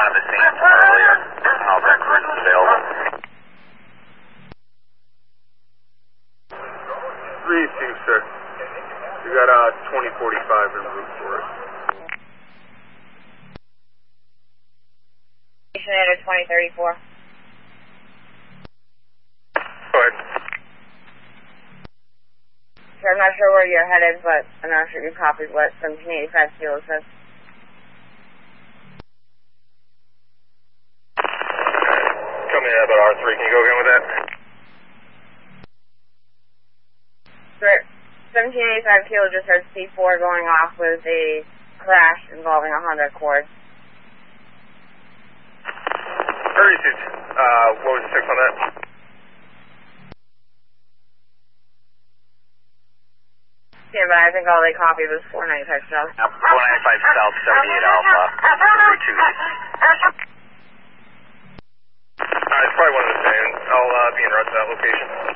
one of the scenes earlier. I'll check cruise is available. 3-2, sir. We got 2045 en route for it. Station 2034. Go ahead. So I'm not sure where you're headed, but I'm not sure you copied what 1785 kilo says. Coming in about R3. Can you go again with that? Sir, 1785 kilo just heard C4 going off with a crash involving a Honda Accord. 32. What was the 6 on that? Yeah, but I think all they copied was 495 South. 495 South, 78 Alpha, 32. It's probably one of the same. I'll be en route to that location.